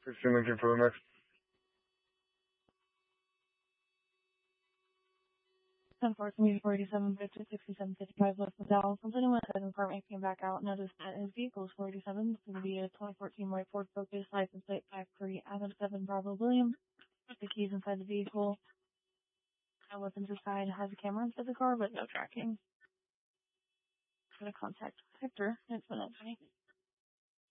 16 Lincoln for the next. 10-4, commuting 487, Victor 6755 West of Dallas. Something went ahead and apartment came back out. Noticed that his vehicle is 47. This is going to be a 2014 white Ford Focus, license plate 53 Adam 7 Bravo William. The keys inside the vehicle. Weapons inside, has a camera inside the car, but no tracking. I'm going to contact Hector. It's been